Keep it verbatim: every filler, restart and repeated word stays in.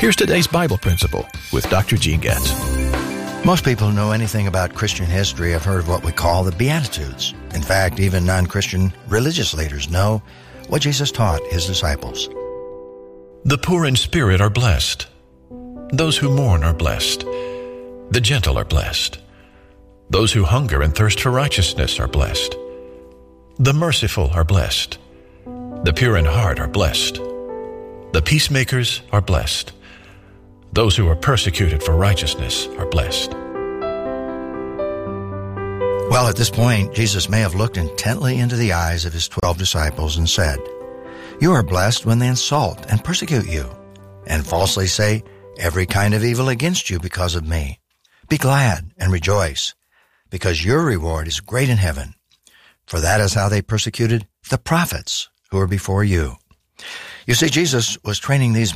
Here's today's Bible principle with Doctor Gene Getz. Most people who know anything about Christian history have heard of what we call the Beatitudes. In fact, even non-Christian religious leaders know what Jesus taught his disciples. The poor in spirit are blessed. Those who mourn are blessed. The gentle are blessed. Those who hunger and thirst for righteousness are blessed. The merciful are blessed. The pure in heart are blessed. The peacemakers are blessed. Those who are persecuted for righteousness are blessed. Well, at this point, Jesus may have looked intently into the eyes of his twelve disciples and said, "You are blessed when they insult and persecute you, and falsely say every kind of evil against you because of me. Be glad and rejoice, because your reward is great in heaven. For that is how they persecuted the prophets who were before you." You see, Jesus was training these